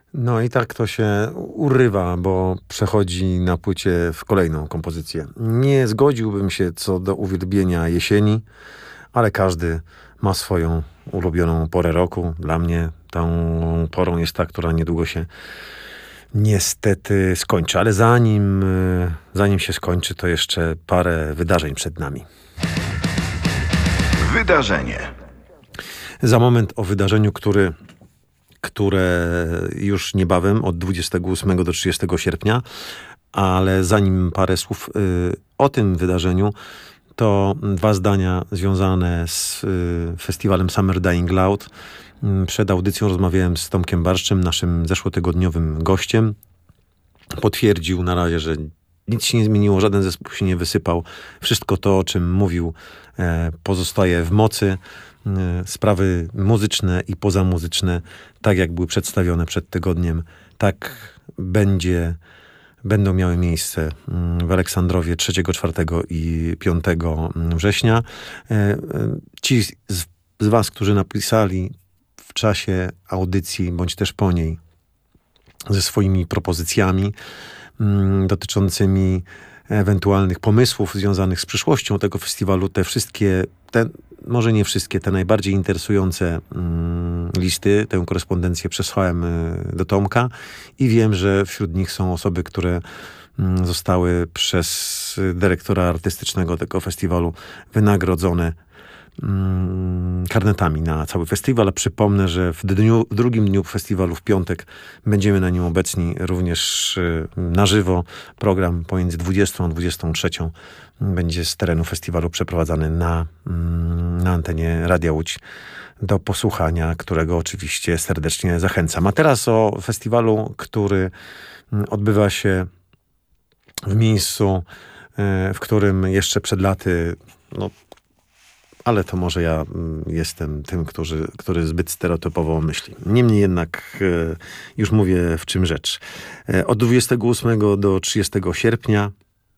No i tak to się urywa, bo przechodzi na płycie w kolejną kompozycję. Nie zgodziłbym się co do uwielbienia jesieni, ale każdy ma swoją ulubioną porę roku. Dla mnie tą porą jest ta, która niedługo się niestety skończy. Ale zanim się skończy, to jeszcze parę wydarzeń przed nami. Wydarzenie. Za moment o wydarzeniu, które już niebawem, od 28 do 30 sierpnia, ale zanim parę słów o tym wydarzeniu, to dwa zdania związane z festiwalem Summer Dying Loud. Przed audycją rozmawiałem z Tomkiem Barszczem, naszym zeszłotygodniowym gościem. Potwierdził na razie, że nic się nie zmieniło, żaden zespół się nie wysypał. Wszystko to, o czym mówił, pozostaje w mocy. Sprawy muzyczne i pozamuzyczne, tak jak były przedstawione przed tygodniem, tak będą miały miejsce w Aleksandrowie 3, 4 i 5 września. Ci z was, którzy napisali w czasie audycji, bądź też po niej, ze swoimi propozycjami dotyczącymi ewentualnych pomysłów związanych z przyszłością tego festiwalu, może nie wszystkie, te najbardziej interesujące listy, tę korespondencję przesłałem do Tomka i wiem, że wśród nich są osoby, które zostały przez dyrektora artystycznego tego festiwalu wynagrodzone karnetami na cały festiwal. A przypomnę, że w drugim dniu festiwalu, w piątek, będziemy na nim obecni również na żywo. Program pomiędzy 20 a 23 będzie z terenu festiwalu przeprowadzany na antenie Radia Łódź do posłuchania, którego oczywiście serdecznie zachęcam. A teraz o festiwalu, który odbywa się w miejscu, w którym jeszcze przed laty, ale to może ja jestem tym, który zbyt stereotypowo myśli. Niemniej jednak już mówię, w czym rzecz. Od 28 do 30 sierpnia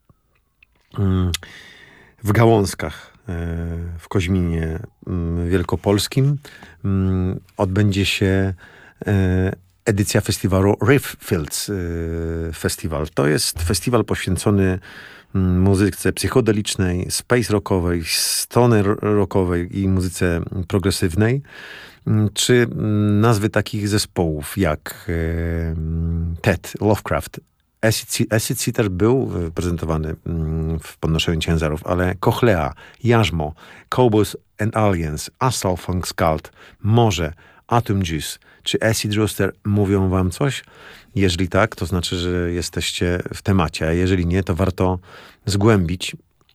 w Gałązkach w Koźminie Wielkopolskim odbędzie się edycja festiwalu Riff Fields Festival. To jest festiwal poświęcony muzyce psychodelicznej, space rockowej, stoner rockowej i muzyce progresywnej. Czy nazwy takich zespołów jak Ted, Lovecraft, Acid Seater był prezentowany w podnoszeniu ciężarów, ale Cochlea, Jarzmo, Cowboys and Aliens, Assault Funk Cult, może Atom Juice czy Acid Rooster mówią wam coś? Jeżeli tak, to znaczy, że jesteście w temacie, a jeżeli nie, to warto zgłębić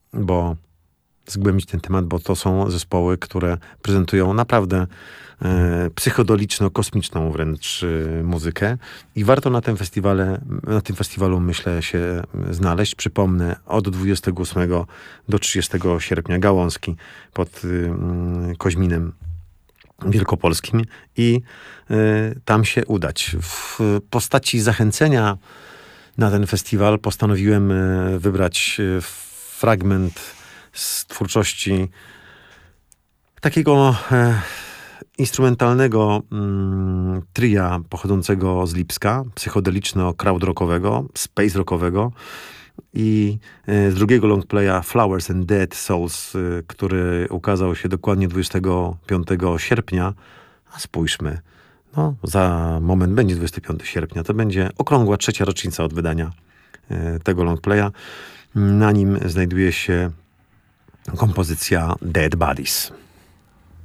ten temat, bo to są zespoły, które prezentują naprawdę psychodeliczno-kosmiczną wręcz muzykę i warto na tym festiwalu, myślę, się znaleźć. Przypomnę, od 28 do 30 sierpnia Gałązki pod Koźminem Wielkopolskim i tam się udać. W postaci zachęcenia na ten festiwal postanowiłem wybrać fragment z twórczości takiego instrumentalnego tria pochodzącego z Lipska, psychodeliczno-crowd-rockowego, space rockowego i z drugiego longplaya Flowers and Dead Souls, który ukazał się dokładnie 25 sierpnia. A spójrzmy, za moment będzie 25 sierpnia, to będzie okrągła 3. rocznica od wydania tego longplaya. Na nim znajduje się kompozycja Dead Bodies.